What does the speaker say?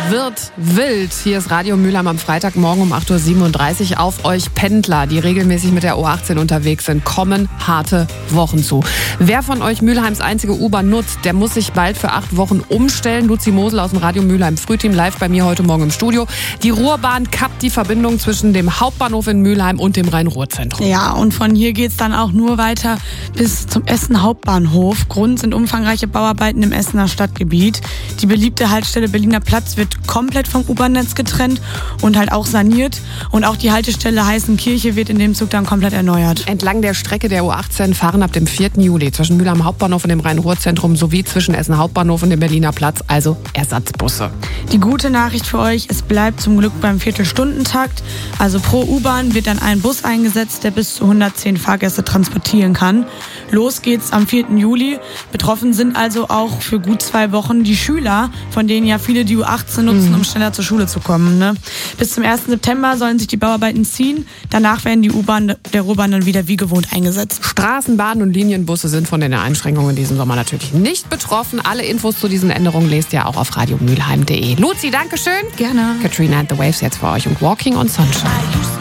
wird wild. Hier ist Radio Mülheim am Freitagmorgen um 8.37 Uhr. Auf euch Pendler, die regelmäßig mit der O18 unterwegs sind, kommen harte Wochen zu. Wer von euch Mülheims einzige U-Bahn nutzt, der muss sich bald für 8 Wochen umstellen. Luzi Mosel aus dem Radio Mülheim Frühteam live bei mir heute Morgen im Studio. Die Ruhrbahn kappt die Verbindung zwischen dem Hauptbahnhof in Mülheim und dem Rhein-Ruhr-Zentrum. Ja, und von hier geht's dann auch nur weiter bis zum Essen Hauptbahnhof. Grund sind umfangreiche Bauarbeiten im Essener Stadtgebiet. Die beliebte Haltestelle Berliner Platz wird komplett vom U-Bahn-Netz getrennt und halt auch saniert. Und auch die Haltestelle Heißenkirche wird in dem Zug dann komplett erneuert. Entlang der Strecke der U18 fahren ab dem 4. Juli zwischen Mülheim Hauptbahnhof und dem Rhein-Ruhr-Zentrum sowie zwischen Essen Hauptbahnhof und dem Berliner Platz also Ersatzbusse. Die gute Nachricht für euch, es bleibt zum Glück beim Viertelstundentakt. Also pro U-Bahn wird dann ein Bus eingesetzt, der bis zu 110 Fahrgäste transportieren kann. Los geht's am 4. Juli. Betroffen sind also auch für gut 2 Wochen die Schüler, von denen ja viele die U18 nutzen, um schneller zur Schule zu kommen. Ne? Bis zum 1. September sollen sich die Bauarbeiten ziehen. Danach werden die U-Bahn der Ruhrbahn dann wieder wie gewohnt eingesetzt. Straßenbahnen und Linienbusse sind von den Einschränkungen in diesem Sommer natürlich nicht betroffen. Alle Infos zu diesen Änderungen lest ihr auch auf radiomülheim.de. Luzi, danke schön. Gerne. Katrina and the Waves jetzt für euch und Walking on Sunshine.